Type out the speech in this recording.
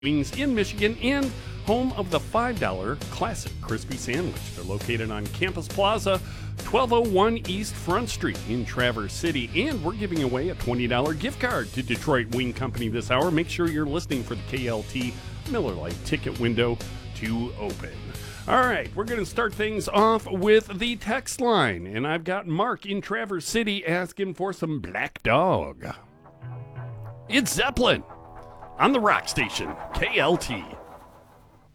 Wings in Michigan and home of the $5 classic crispy sandwich. They're located on Campus Plaza, 1201 East Front Street in Traverse City. And we're giving away a $20 gift card to Detroit Wing Company this hour. Make sure you're listening for the KLT Miller Lite ticket window to open. All right, we're going to start things off with the text line. And I've got Mark in Traverse City asking for some Black Dog. It's Zeppelin on the rock station, KLT.